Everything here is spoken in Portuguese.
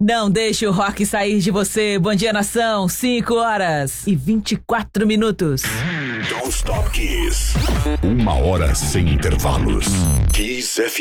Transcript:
Não deixe o rock sair de você. Bom dia, nação. 5h24. Don't Stop Kiss. 1 hora sem intervalos. Kiss FM.